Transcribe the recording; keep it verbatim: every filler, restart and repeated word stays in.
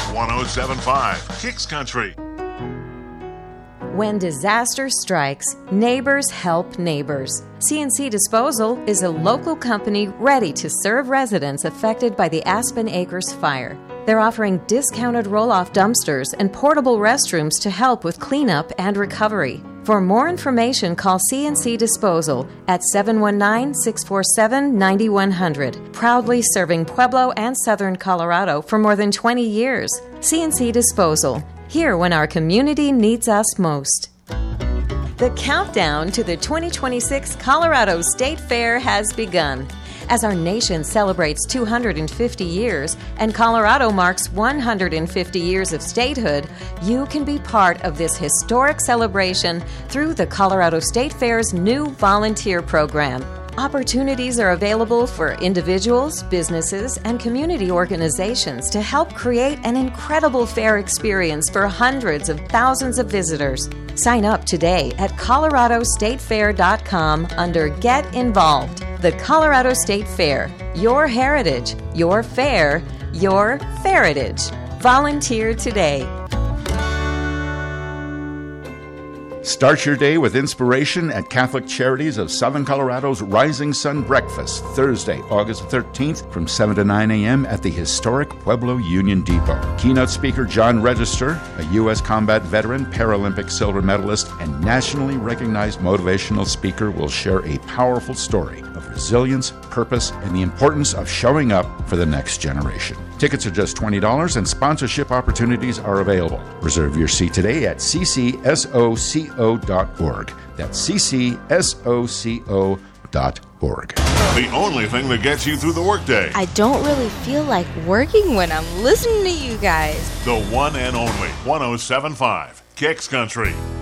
one oh seven point five Kicks Country. When disaster strikes, neighbors help neighbors. C and C Disposal is a local company ready to serve residents affected by the Aspen Acres fire. They're offering discounted roll-off dumpsters and portable restrooms to help with cleanup and recovery. For more information, call C and C Disposal at seven one nine, six four seven, nine one zero zero. Proudly serving Pueblo and Southern Colorado for more than twenty years. C and C Disposal. Here when our community needs us most. The countdown to the twenty twenty-six Colorado State Fair has begun. As our nation celebrates two hundred fifty years and Colorado marks one hundred fifty years of statehood, you can be part of this historic celebration through the Colorado State Fair's new volunteer program. Opportunities are available for individuals, businesses, and community organizations to help create an incredible fair experience for hundreds of thousands of visitors. Sign up today at colorado state fair dot com under Get Involved. The Colorado State Fair. Your heritage, your fair, your Feritage. Volunteer today. Start your day with inspiration at Catholic Charities of Southern Colorado's Rising Sun Breakfast, Thursday, August thirteenth from seven to nine a.m. at the historic Pueblo Union Depot. Keynote speaker John Register, a U S combat veteran, Paralympic silver medalist, and nationally recognized motivational speaker, will share a powerful story of resilience, purpose, and the importance of showing up for the next generation. Tickets are just twenty dollars and sponsorship opportunities are available. Reserve your seat today at c c soco dot org. That's c c soco dot org. The only thing that gets you through the workday. I don't really feel like working when I'm listening to you guys. The one and only one oh seven point five Kicks Country.